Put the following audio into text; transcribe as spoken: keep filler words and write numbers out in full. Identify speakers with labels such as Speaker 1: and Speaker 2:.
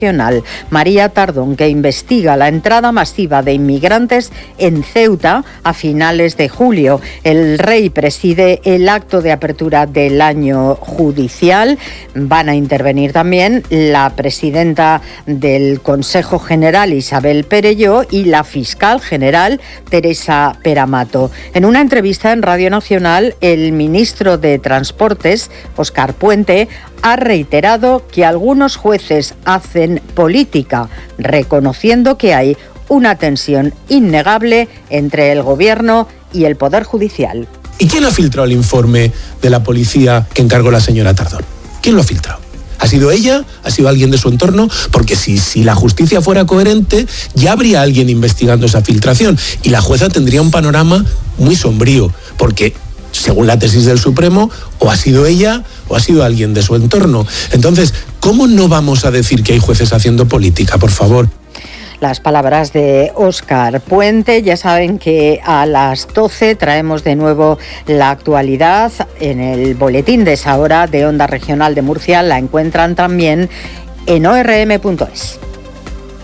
Speaker 1: María Tardón, que investiga la entrada masiva de inmigrantes en Ceuta a finales de julio. El Rey preside el acto de apertura del año judicial. Van a intervenir también la presidenta del Consejo General, Isabel Perelló, y la fiscal general, Teresa Peramato. En una entrevista en Radio Nacional, el ministro de Transportes, Óscar Puente, ha reiterado que algunos jueces hacen política, reconociendo que hay una tensión innegable entre el Gobierno y el Poder Judicial.
Speaker 2: ¿Y quién ha filtrado el informe de la policía que encargó la señora Tardón? ¿Quién lo ha filtrado? ¿Ha sido ella? ¿Ha sido alguien de su entorno? Porque si, si la justicia fuera coherente, ya habría alguien investigando esa filtración y la jueza tendría un panorama muy sombrío, porque según la tesis del Supremo, o ha sido ella o ha sido alguien de su entorno. Entonces, ¿cómo no vamos a decir que hay jueces haciendo política, por favor?
Speaker 1: Las palabras de Óscar Puente. Ya saben que a las doce traemos de nuevo la actualidad en el boletín de esa hora de Onda Regional de Murcia. La encuentran también en o r m punto es.